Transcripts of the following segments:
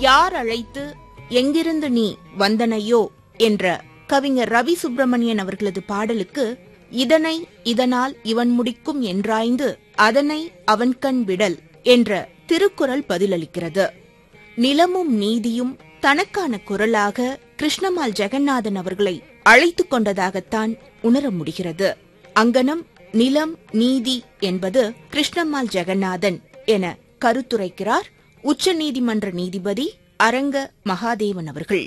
யார் அழைத்து எங்கிருந்து நீ வந்தனையோ என்ற கவிஞர் ரவி சுப்பிரமணியன் அவர்களது பாடலுக்கு இதனை இதனால் இவன் முடிக்கும் என்றாய்ந்து அதனை அவன்கண் விடல் என்ற திருக்குறள் பதிலளிக்கிறது. நிலமும் நீதியும் தனக்கான குரலாக கிருஷ்ணமால் ஜெகநாதன் அவர்களை அழைத்துக் கொண்டதாகத்தான் உணர முடிகிறது. அங்கனம் நிலம் நீதி என்பது கிருஷ்ணமால் ஜெகநாதன் என கருத்துரைக்கிறார் உச்ச நீதிமன்ற நீதிபதி அரங்க மகாதேவன் அவர்கள்.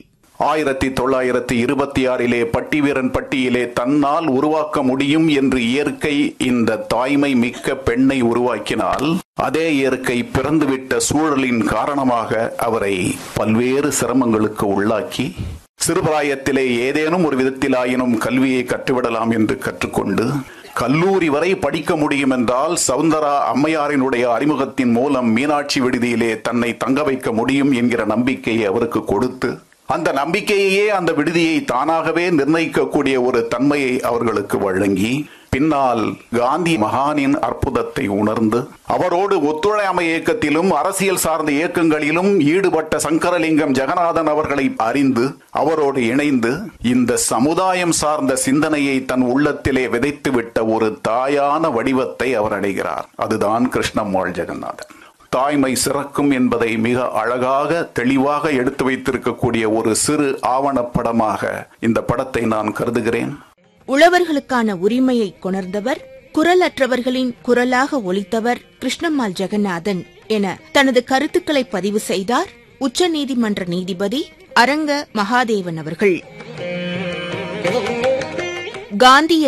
1926 பட்டிவீரன் பட்டியிலே தன்னால் உருவாக்க முடியும் என்று இயற்கை இந்த தாய்மை மிக்க பெண்ணை உருவாக்கினால், அதே இயற்கை பிறந்துவிட்ட சூழலின் காரணமாக அவரை பல்வேறு சிரமங்களுக்கு உள்ளாக்கி, சிறுபிராயத்திலே ஏதேனும் ஒரு விதத்திலாயினும் கல்வியை கற்றுவிடலாம் என்று கற்றுக்கொண்டு கல்லூரி வரை படிக்க முடியும் என்றால் சவுந்தரா அம்மையாரினுடைய அறிமுகத்தின் மூலம் மீனாட்சி விடுதியிலே தன்னை தங்க வைக்க முடியும் என்கிற நம்பிக்கையை அவருக்கு கொடுத்து, அந்த நம்பிக்கையே அந்த விடுதியை தானாகவே நிர்ணயிக்கக்கூடிய ஒரு தன்மையை அவர்களுக்கு வழங்கி, பின்னால் காந்தி மகானின் அற்புதத்தை உணர்ந்து அவரோடு ஒத்துழையாமை இயக்கத்திலும் அரசியல் சார்ந்த இயக்கங்களிலும் ஈடுபட்ட சங்கரலிங்கம் ஜெகநாதன் அவர்களை அறிந்து அவரோடு இணைந்து இந்த சமுதாயம் சார்ந்த சிந்தனையை தன் உள்ளத்திலே விதைத்துவிட்ட ஒரு தாயான வடிவத்தை அவர் அடைகிறார். அதுதான் கிருஷ்ணம்மாள் ஜெகநாதன். தாய்மை சிறக்கும் என்பதை மிக அழகாக தெளிவாக எடுத்து வைத்திருக்கக்கூடிய ஒரு சிறு ஆவணப்படமாக இந்த படத்தை நான் கருதுகிறேன். உழவர்களுக்கான உரிமையை கொணர்ந்தவர், குரலற்றவர்களின் குரலாக ஒலித்தவர் கிருஷ்ணம்மாள் ஜெகநாதன் என தனது கருத்துக்களை பதிவு செய்தார் உச்ச நீதிமன்ற நீதிபதி அரங்க மகாதேவன் அவர்கள். காந்திய